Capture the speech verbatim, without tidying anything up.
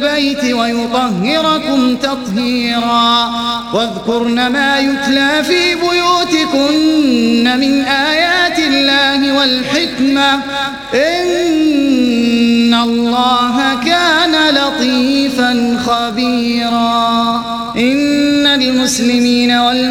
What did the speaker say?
البيت ويطهركم تطهيرا واذكرن ما يتلى في بيوتكن من آيات الله والحكمة إن الله كان لطيفا خبيرا. إن المسلمين والمسلمين